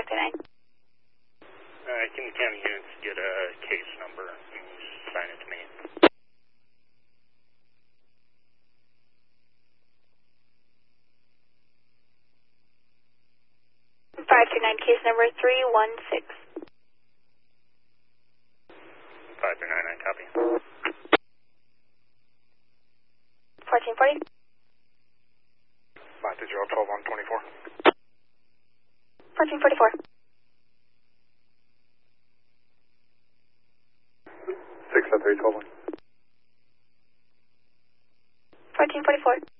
529. Can the county units get a case number and sign it to me? 529, case number 316. 539, I copy. 1440. Digital 12 on 24. 1444. 603, 12 on. 1444.